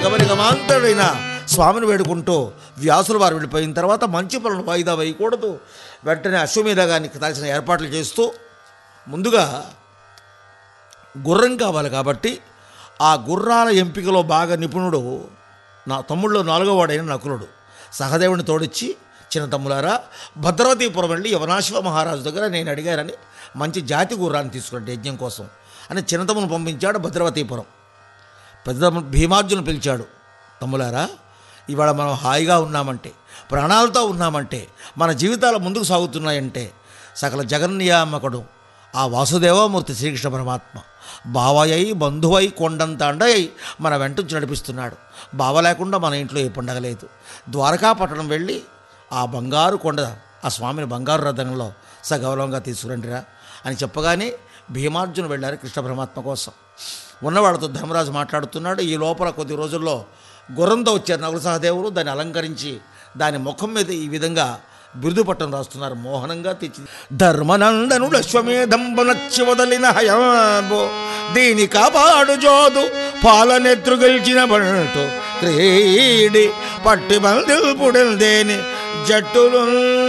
గమనిగమాంతడైన స్వామిని వేడుకుంటూ వ్యాసుల వారు వెళ్ళిపోయిన తర్వాత మంచి పనులు వాయిదా వేయకూడదు. వెంటనే అశ్వమేధగానికి కాల్సిన ఏర్పాట్లు చేస్తూ ముందుగా గుర్రం కావాలి కాబట్టి ఆ గుర్రాల ఎంపికలో బాగా నిపుణుడు నా తమ్ముళ్ళలో 4వ వాడైన నకులుడు సహదేవుని తోడిచ్చి, చిన్న తమ్ములారా భద్రావతిపురం వెళ్ళి యవనాశ్వ మహారాజు దగ్గర నేను అడిగారని మంచి జాతి గుర్రాన్ని తీసుకురండి యజ్ఞం కోసం అని చిన్న తమ్మును పంపించాడు భద్రావతిపురం. పెద్ద భీమార్జును పిలిచాడు. తమ్ములారా, ఇవాళ మనం హాయిగా ఉన్నామంటే, ప్రాణాలతో ఉన్నామంటే, మన జీవితాలు ముందుకు సాగుతున్నాయంటే సకల జగన్నియామకుడు ఆ వాసుదేవమూర్తి శ్రీకృష్ణ పరమాత్మ బావయ్యి బంధువై కొండంత అండయ్యి మన వెంటుంచి నడిపిస్తున్నాడు. బావ లేకుండా మన ఇంట్లో ఏ పండగ లేదు. ద్వారకాపట్టణం వెళ్ళి ఆ బంగారు కొండ ఆ స్వామిని బంగారు రథంలో సగౌరవంగా తీసుకురండిరా అని చెప్పగానే భీమార్జును వెళ్ళారు కృష్ణ పరమాత్మ కోసం. ఉన్నవాడితో ధర్మరాజు మాట్లాడుతున్నాడు. ఈ లోపల కొద్ది రోజుల్లో గుర్రంతో వచ్చారు నకుల సహదేవులు. దాన్ని అలంకరించి దాని ముఖం మీద ఈ విధంగా బిరుదు పట్టం రాస్తున్నారు. మోహనంగా తెచ్చి ధర్మనందనుడు అశ్వమేధంబనచ్చి వదలిన హయాబో దీని కాపాడు జోదు పాలనెత్రు గెలిచిన బంటు క్రీడి పట్టి బందిల్పుడెల్దేని జట్టులు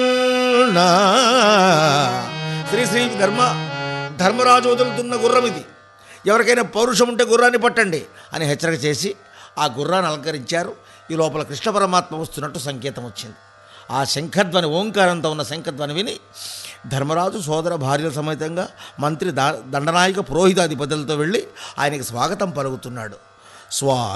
శ్రీ శ్రీ ధర్మరాజు వదులుతున్న గుర్రం ఇది. ఎవరికైనా పౌరుషం ఉంటే గుర్రాన్ని పట్టండి అని హెచ్చరిక చేసి ఆ గుర్రాన్ని అలంకరించారు. ఈ లోపల కృష్ణ పరమాత్మ వస్తున్నట్టు సంకేతం వచ్చింది. ఆ శంఖధ్వని, ఓంకారంతో ఉన్న శంఖధ్వని విని ధర్మరాజు సోదర భార్యల సమేతంగా మంత్రి దండనాయక పురోహితాధిపతులతో వెళ్ళి ఆయనకి స్వాగతం పలుకుతున్నాడు.